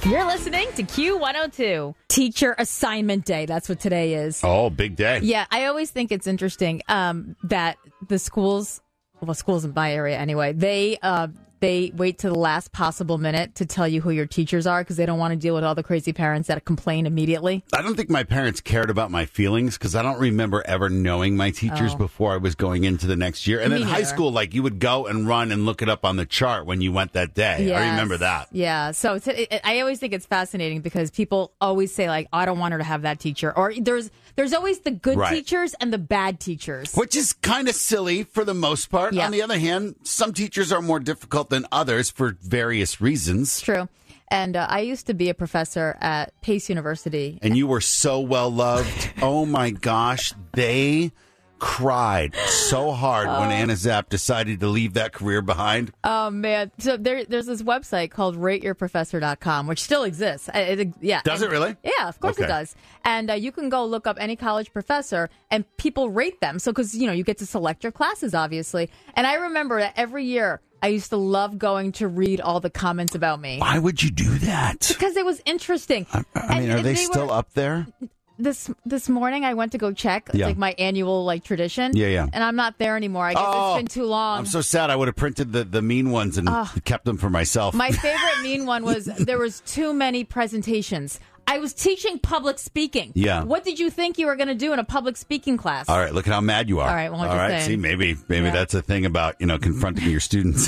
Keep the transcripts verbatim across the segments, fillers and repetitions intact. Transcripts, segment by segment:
You're listening to Q one oh two. Teacher Assignment Day. That's what today is. Oh, big day. Yeah, I always think it's interesting um, that the schools, well, schools in my area anyway, they uh, they wait to the last possible minute to tell you who your teachers are because they don't want to deal with all the crazy parents that complain immediately. I don't think my parents cared about my feelings because I don't remember ever knowing my teachers Oh. before I was going into the next year. And Me then high neither. school, like you would go and run and look it up on the chart when you went that day. I Yes. remember that. Yeah. So it's, it, I always think it's fascinating because people always say, like, I don't want her to have that teacher. Or there's there's always the good Right. teachers and the bad teachers. Which is kind of silly for the most part. Yeah. On the other hand, some teachers are more difficult than others for various reasons. True. And uh, I used to be a professor at Pace University. And you were so well loved. Oh my gosh. They cried so hard when Anna Zapp decided to leave that career behind. Oh, man. So there, there's this website called rate your professor dot com, which still exists. Uh, It, yeah. Does And- it really? Yeah, of course Okay. it does. And uh, you can go look up any college professor and people rate them. So, because, you know, you get to select your classes, obviously. And I remember that every year I used to love going to read all the comments about me Why would you do that? because it was interesting. I, I mean, And- are and they, were- still up there? This this morning I went to go check. It's Yeah. like my annual like tradition. Yeah, yeah. And I'm not there anymore. I guess Oh, it's been too long. I'm so sad. I would have printed the, the mean ones and kept them for myself. My favorite mean one was there was too many presentations. I was teaching public speaking. Yeah. What did you think you were going to do in a public speaking class? All right, look at how mad you are. All right, well, I'm All just right, saying. see, maybe maybe Yeah. that's a thing about, you know, confronting your students.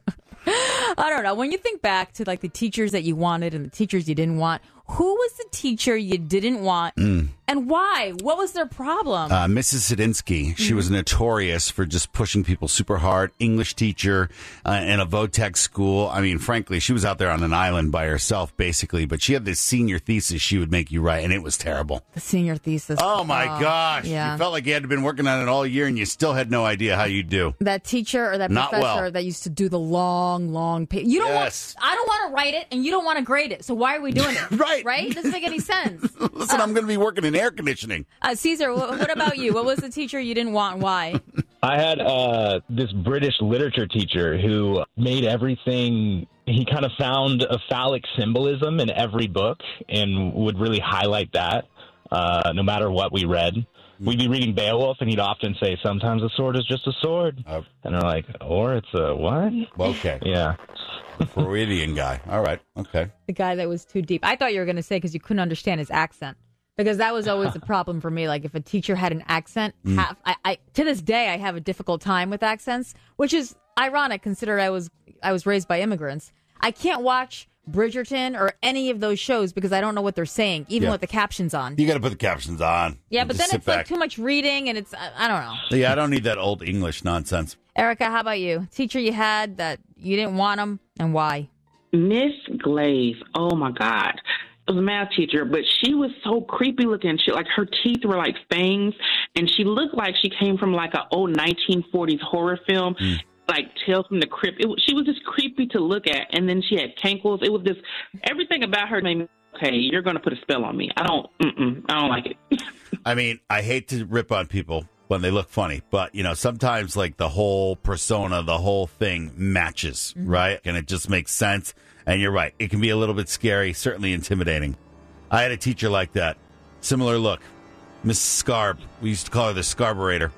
I don't know. When you think back to like the teachers that you wanted and the teachers you didn't want, who was the teacher you didn't want and why? What was their problem? Uh, Missus Sadinsky, she was notorious for just pushing people super hard. English teacher uh, in a Votech school. I mean, frankly, she was out there on an island by herself, basically. But she had this senior thesis she would make you write, and it was terrible. the senior thesis. Oh, my gosh. yeah. You felt like you had been working on it all year, and you still had no idea how you'd do. That teacher or that Not professor well. that used to do the long, long page. You don't Yes. want. I don't want to write it, and you don't want to grade it. So why are we doing it? Right. Right? Doesn't make any sense. Listen, I'm going to be working in air conditioning. Uh, Caesar, wh- what about you? What was the teacher you didn't want and why? I had uh, this British literature teacher who made everything. He kind of found a phallic symbolism in every book and would really highlight that uh, no matter what we read. We'd be reading Beowulf, and he'd often say, sometimes a sword is just a sword. Uh, And they're like, or it's a what? Okay. Yeah. Freudian guy. All right. Okay. The guy that was too deep. I thought you were going to say because you couldn't understand his accent. Because that was always the problem for me. Like if a teacher had an accent, half, I, I to this day I have a difficult time with accents, which is ironic considering I was I was raised by immigrants. I can't watch Bridgerton or any of those shows because I don't know what they're saying, even Yeah. with the captions on. You got to put the captions on. Yeah, and but just then sit it's like back. too much reading, and it's I, I don't know. Yeah, I don't need that old English nonsense. Erica, how about you? Teacher you had that you didn't want them, and why? Miss Glaze, oh my God. It was a math teacher, but she was so creepy looking. She, like her teeth were like fangs, and she looked like she came from like an old nineteen forties horror film, like Tales from the Crypt. It, was- she was just creepy to look at, and then she had cankles. It was just, everything about her made me, okay, you're going to put a spell on me. I don't, mm-mm, I don't like it. I mean, I hate to rip on people when they look funny, but, you know, sometimes like the whole persona, the whole thing matches, right? And it just makes sense. And you're right. It can be a little bit scary, certainly intimidating. I had a teacher like that. Similar look. Miss Scarb. We used to call her the Scarburator.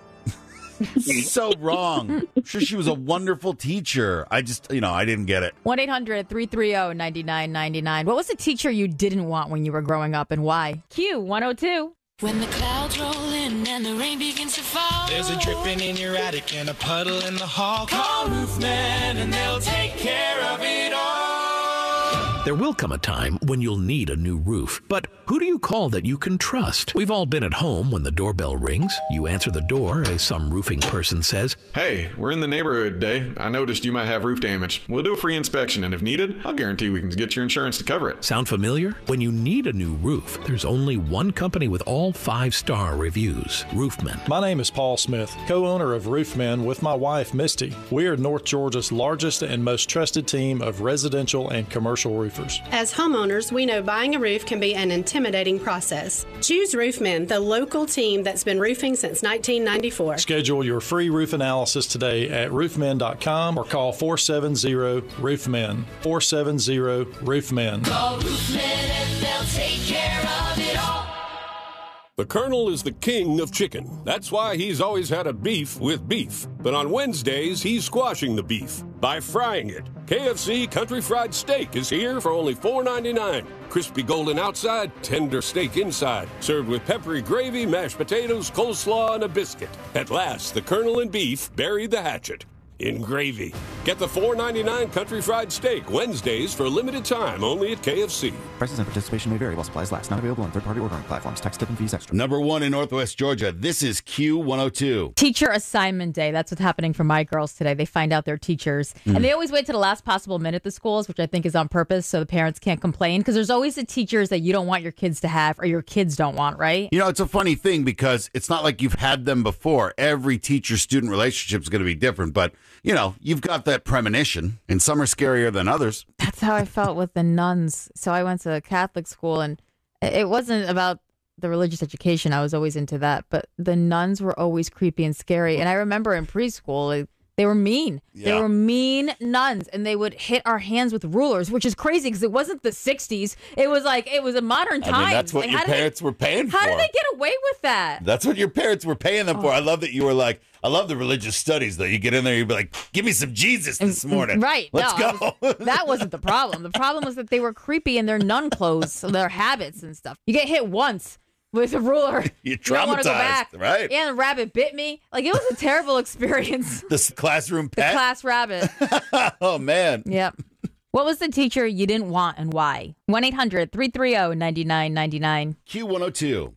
So wrong. I'm sure she was a wonderful teacher. I just, you know, I didn't get it. one eight hundred three three zero nine nine nine nine. What was the teacher you didn't want when you were growing up, and why? Q one oh two. When the clouds roll in and the rain begins to fall, There's a dripping in your attic and a puddle in the hall. Call Roofman and they'll take care of it all. There will come a time when you'll need a new roof, but who do you call that you can trust? We've all been at home when the doorbell rings. You answer the door as some roofing person says, Hey, we're in the neighborhood today. I noticed you might have roof damage. We'll do a free inspection, and if needed, I'll guarantee we can get your insurance to cover it. sound familiar? When you need a new roof, there's only one company with all five-star reviews, Roofman. My name is Paul Smith, co-owner of Roofman with my wife, Misty. We are North Georgia's largest and most trusted team of residential and commercial roofing. roofers. As homeowners, we know buying a roof can be an intimidating process. Choose Roofmen, the local team that's been roofing since nineteen ninety-four. Schedule your free roof analysis today at roofmen dot com or call four seven zero roofmen. four seven zero roofmen. Call Roofmen and they'll take care of it all. The Colonel is the king of chicken. That's why he's always had a beef with beef. But on Wednesdays, he's squashing the beef by frying it. K F C Country Fried Steak is here for only four ninety-nine. Crispy golden outside, tender steak inside. Served with peppery gravy, mashed potatoes, coleslaw, and a biscuit. At last, the Colonel and beef buried the hatchet in gravy. Get the four ninety-nine Country Fried Steak Wednesdays for a limited time only at K F C. Prices and participation may vary while supplies last. Not available on third-party ordering platforms. Tax, tip, and fees extra. Number one in Northwest Georgia. This is Q one oh two. Teacher assignment day. That's what's happening for my girls today. They find out they're teachers. Mm. And they always wait to the last possible minute at the schools, which I think is on purpose so the parents can't complain. Because there's always the teachers that you don't want your kids to have or your kids don't want, right? You know, it's a funny thing because it's not like you've had them before. Every teacher-student relationship is going to be different. But, you know, you've got that premonition, and some are scarier than others. That's how I felt with the nuns. So I went to a Catholic school, and it wasn't about the religious education. I was always into that. But the nuns were always creepy and scary. And I remember in preschool, they were mean. Yeah. They were mean nuns, and they would hit our hands with rulers, which is crazy because it wasn't the sixties. It was like, it was a modern time. I mean, that's what like, your parents they, were paying how for. How did they get away with that? That's what your parents were paying them oh. for. I love that you were like, I love the religious studies, though. You get in there, you'd be like, give me some Jesus this morning. Right. Let's no, go. Was, that wasn't the problem. The problem was that they were creepy in their nun clothes, their habits and stuff. You get hit once with a ruler. You're traumatized, you don't want to go back. Right? Yeah, and the rabbit bit me. Like, it was a terrible experience. This classroom pet? The class rabbit. Oh, man. Yep. What was the teacher you didn't want and why? one eight hundred three three zero nine nine nine nine. Q one oh two.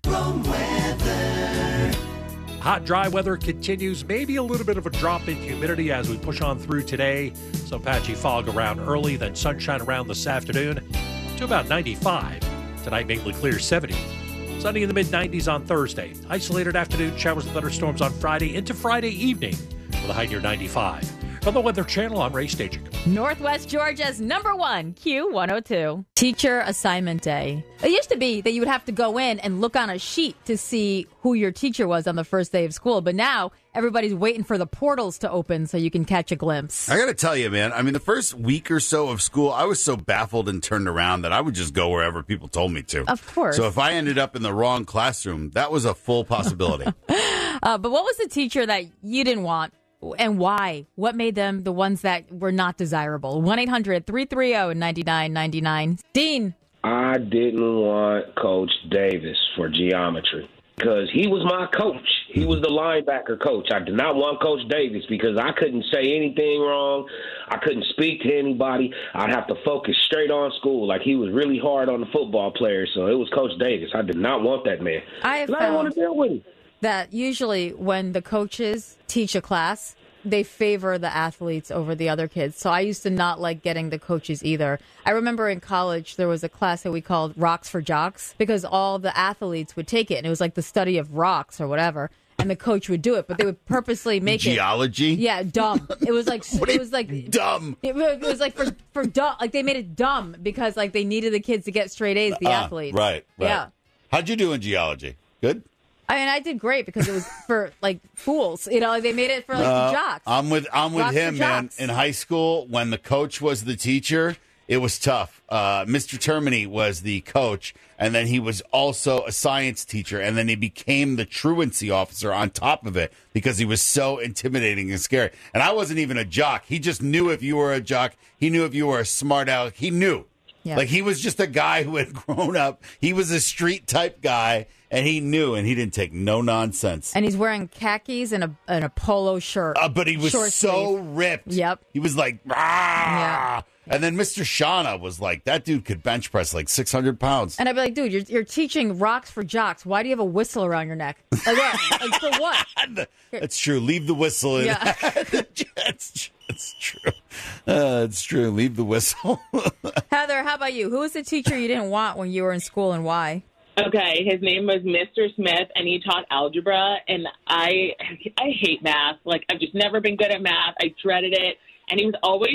Hot, dry weather continues. Maybe a little bit of a drop in humidity as we push on through today. Some patchy fog around early, then sunshine around this afternoon to about ninety-five. Tonight, mainly clear, seventy. Sunny in the mid nineties on Thursday. Isolated afternoon showers and thunderstorms on Friday into Friday evening with a high near ninety-five. From the Weather Channel, I'm Ray Stagik. Northwest Georgia's number one, Q one oh two. Teacher assignment day. It used to be that you would have to go in and look on a sheet to see who your teacher was on the first day of school. But now everybody's waiting for the portals to open so you can catch a glimpse. I got to tell you, man, I mean, the first week or so of school, I was so baffled and turned around that I would just go wherever people told me to. Of course. So if I ended up in the wrong classroom, that was a full possibility. uh, but what was the teacher that you didn't want? And why? What made them the ones that were not desirable? one eight hundred three three zero nine nine nine nine. Dean. I didn't want Coach Davis for geometry because he was my coach. He was the linebacker coach. I did not want Coach Davis because I couldn't say anything wrong. I couldn't speak to anybody. I'd have to focus straight on school. Like, he was really hard on the football players, so it was Coach Davis. I did not want that man. I have I didn't want to deal with him. That usually when the coaches teach a class, they favor the athletes over the other kids. So I used to not like getting the coaches either. I remember in college, there was a class that we called Rocks for Jocks because all the athletes would take it. And it was like the study of rocks or whatever. And the coach would do it, but they would purposely make Geology? it. Geology? Yeah, dumb. It was like, it was like dumb. It, it was like for, for dumb. Like they made it dumb because like they needed the kids to get straight A's, the uh, athletes. Right, right. Yeah. How'd you do in geology? Good? I mean, I did great because it was for like fools. You know, they made it for like uh, the jocks. I'm with I'm with Rocks him, man. In high school, when the coach was the teacher, it was tough. Uh, Mister Termini was the coach, and then he was also a science teacher, and then he became the truancy officer on top of it because he was so intimidating and scary. And I wasn't even a jock. He just knew if you were a jock. He knew if you were a smart aleck. He knew. Yeah. Like, he was just a guy who had grown up. He was a street type guy, and he knew, and he didn't take no nonsense. And he's wearing khakis and a and a polo shirt. Uh, but he was Short so sleeve. ripped. Yep. He was like, Rah! Yeah. And then Mister Shauna was like, that dude could bench press like six hundred pounds. And I'd be like, dude, you're, you're teaching rocks for jocks. Why do you have a whistle around your neck? Like, what? Like, for what? That's true. Leave the whistle in. Yeah. That's, that's true. Uh, it's true. Leave the whistle. Heather, how about you? Who was the teacher you didn't want when you were in school and why? Okay, his name was Mister Smith, and he taught algebra, and I I hate math. Like, I've just never been good at math. I dreaded it, and he was always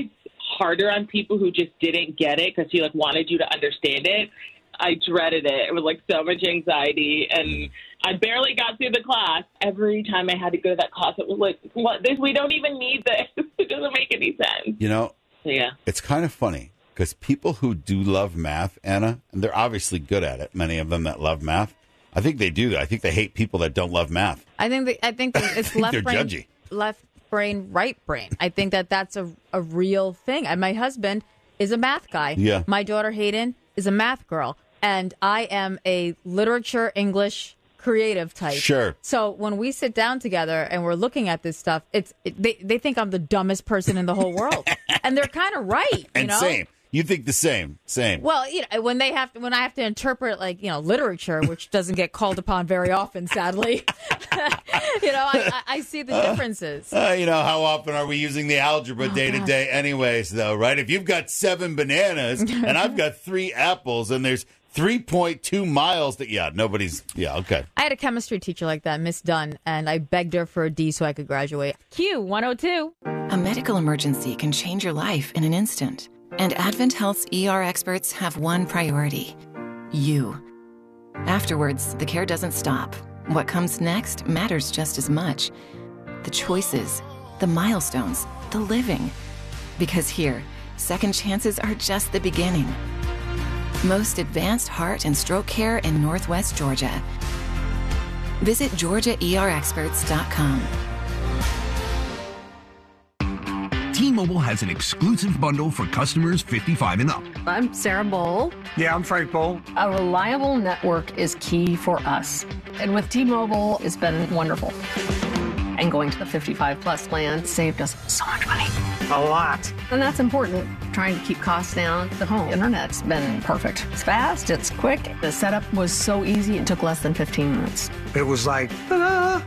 harder on people who just didn't get it because he like wanted you to understand it. I dreaded it. It was like so much anxiety, and I barely got through the class. Every time I had to go to that class, it was like, "What? This? We don't even need this. It doesn't make any sense." You know, yeah, it's kind of funny because people who do love math, Anna, and they're obviously good at it. Many of them that love math, I think they do. I think they hate people that don't love math. I think that, I think that it's think left they're brain, judgy. left brain, right brain. I think that that's a a real thing. And my husband is a math guy. Yeah. My daughter Hayden is a math girl. And I am a literature, English, creative type. Sure. So when we sit down together and we're looking at this stuff, it's it, they they think I'm the dumbest person in the whole world, and they're kind of right. You And know? same. You think the same. Same. Well, you know, when they have to, when I have to interpret like you know literature, which doesn't get called upon very often, sadly, you know, I, I, I see the differences. Uh, you know, how often are we using the algebra Oh, day to day anyways, though, right? If you've got seven bananas and I've got three apples and there's three point two miles that, yeah, nobody's, yeah, okay. I had a chemistry teacher like that, Miss Dunn, and I begged her for a D so I could graduate. Q one oh two. A medical emergency can change your life in an instant. And Advent Health's E R experts have one priority: you. Afterwards, the care doesn't stop. What comes next matters just as much. The choices, the milestones, the living. Because here, second chances are just the beginning. Most advanced heart and stroke care in Northwest Georgia. Visit Georgia E R experts dot com. T-Mobile has an exclusive bundle for customers fifty-five and up. I'm Sarah Bowl. Yeah, I'm Frank Bowl. A reliable network is key for us. And with T-Mobile, it's been wonderful. And going to the fifty-five plus plan saved us so much money. A lot. And that's important. Trying to keep costs down. The home internet's been perfect. It's fast, it's quick. The setup was so easy, it took less than fifteen minutes. It was like, ta-da!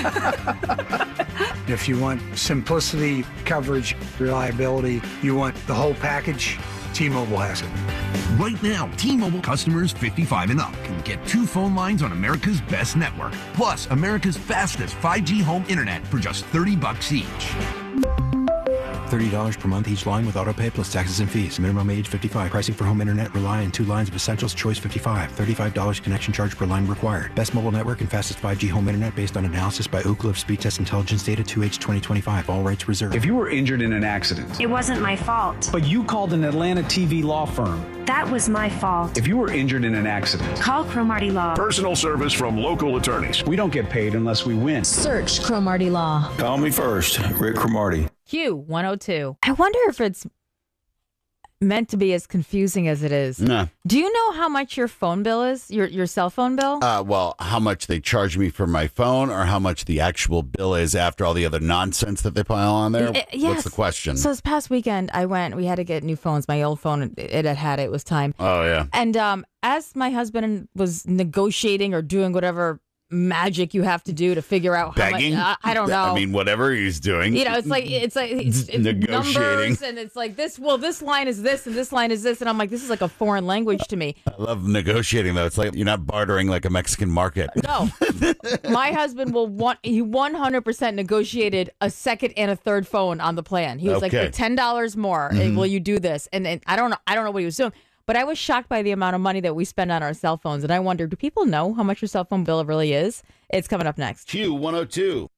If you want simplicity, coverage, reliability, you want the whole package, T-Mobile has it. Right now, T-Mobile customers fifty-five and up can get two phone lines on America's best network, plus America's fastest five G home internet for just thirty bucks each. thirty dollars per month each line with autopay plus taxes and fees. Minimum age fifty-five. Pricing for home internet rely on two lines of Essentials Choice fifty-five. thirty-five dollars connection charge per line required. Best mobile network and fastest five G home internet based on analysis by Ookla of Speed Test Intelligence data two H twenty twenty-five. All rights reserved. If you were injured in an accident, it wasn't my fault. But you called an Atlanta T V law firm. That was my fault. If you were injured in an accident, call Cromartie Law. Personal service from local attorneys. We don't get paid unless we win. Search Cromartie Law. Call me first, Rick Cromartie. Q one oh two. I wonder if it's meant to be as confusing as it is. No. Do you know how much your phone bill is? Your your cell phone bill? Uh, well, how much they charge me for my phone or how much the actual bill is after all the other nonsense that they pile on there? Uh, yes. What's the question? So this past weekend, I went, we had to get new phones. My old phone, it had had it, it was time. Oh, yeah. And um, as my husband was negotiating or doing whatever magic you have to do to figure out how Begging? much, I, I don't know. I mean, whatever he's doing. You know, it's like it's like it's, it's Negotiating. numbers, and it's like this. Well, this line is this, and this line is this, and I'm like, this is like a foreign language to me. I love negotiating, though. It's like you're not bartering like a Mexican market. No, my husband will want. He one hundred percent negotiated a second and a third phone on the plan. He was like, Okay. for ten dollars more, Mhm. will you do this? And, and I don't know. I don't know what he was doing. But I was shocked by the amount of money that we spend on our cell phones. And I wonder, do people know how much your cell phone bill really is? It's coming up next. Q one oh two.